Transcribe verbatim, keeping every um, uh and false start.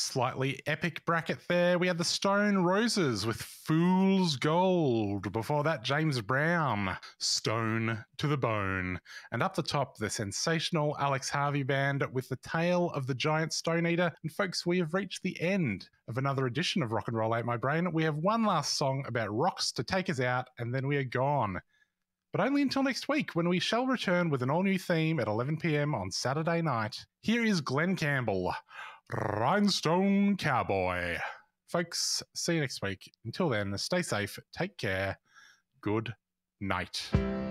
slightly epic bracket there. We had the Stone Roses with Fool's Gold. Before that, James Brown, Stone to the Bone. And up the top, the sensational Alex Harvey Band with The Tale of the Giant Stone Eater. And folks, we have reached the end of another edition of Rock and Roll Ate My Brain. We have one last song about rocks to take us out, and then we are gone. But only until next week, when we shall return with an all-new theme at eleven p.m. on Saturday night. Here is Glenn Campbell, Rhinestone Cowboy. Folks, see you next week. Until then, stay safe, take care, good night.